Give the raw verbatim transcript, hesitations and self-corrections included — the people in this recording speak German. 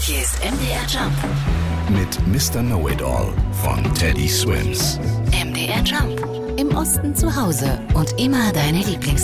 Hier ist M D R Jump mit Mister Know-It-All von Teddy Swims. M D R Jump. Im Osten zu Hause und immer deine Lieblings